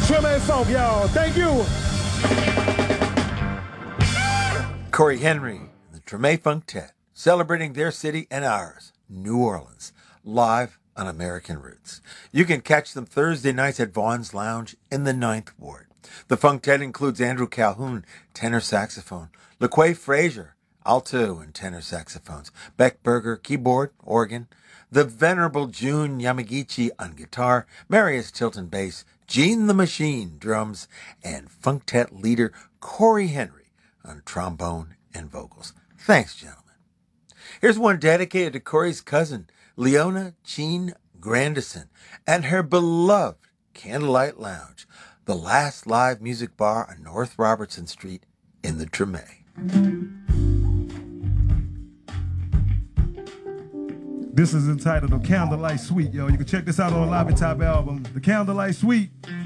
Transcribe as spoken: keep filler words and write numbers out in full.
Treme Funk, y'all. Thank you. Corey Henry, the Treme Funktet, celebrating their city and ours, New Orleans, live on American Roots. You can catch them Thursday nights at Vaughn's Lounge in the Ninth Ward. The Funktet includes Andrew Calhoun, tenor saxophone, LaQuay Frazier, alto and tenor saxophones, Beck Berger, keyboard, organ, the Venerable June Yamagichi on guitar, Marius Tilton bass, Gene the Machine drums, and Funktet leader Corey Henry on trombone and vocals. Thanks, gentlemen. Here's one dedicated to Corey's cousin, Leona Jean Grandison, and her beloved Candlelight Lounge, the last live music bar on North Robertson Street in the Treme. This is entitled The Candlelight Suite, yo. You can check this out on Lobby Top album, The Candlelight Suite.